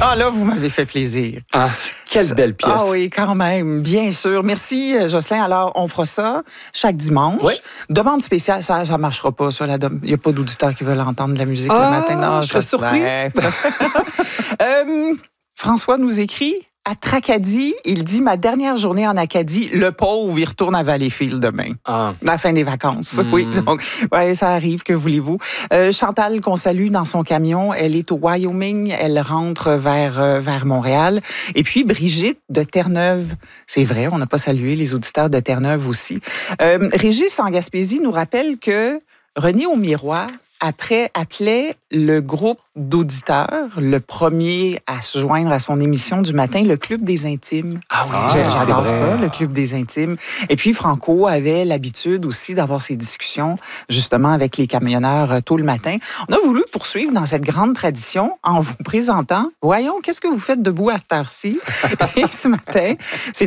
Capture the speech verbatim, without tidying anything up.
Ah là, vous m'avez fait plaisir. Ah, quelle belle pièce. Ah oui, quand même, bien sûr. Merci, Jocelyn. Alors, on fera ça chaque dimanche. Oui. Demande spéciale, ça ne marchera pas, ça. Il n'y a pas d'auditeurs qui veulent entendre de la musique Ah, le matin. Non, je serais surpris. euh, François nous écrit... À Tracadie, il dit « Ma dernière journée en Acadie, le pauvre, il retourne à Valleyfield demain. Ah. » À la fin des vacances. Mm. Oui, donc, ouais, ça arrive, que voulez-vous. Euh, Chantal, qu'on salue dans son camion, elle est au Wyoming. Elle rentre vers, euh, vers Montréal. Et puis, Brigitte de Terre-Neuve. C'est vrai, on n'a pas salué les auditeurs de Terre-Neuve aussi. Euh, Régis, en Gaspésie, nous rappelle que René Aumirois, après, appelait le groupe d'auditeurs, le premier à se joindre à son émission du matin, le Club des Intimes. Ah oui, J'ai- ah, J'adore c'est vrai. ça, le Club des Intimes. Et puis, Franco avait l'habitude aussi d'avoir ces discussions, justement, avec les camionneurs euh, tôt le matin. On a voulu poursuivre dans cette grande tradition en vous présentant, voyons, qu'est-ce que vous faites debout à cette heure-ci? Et ce matin, c'est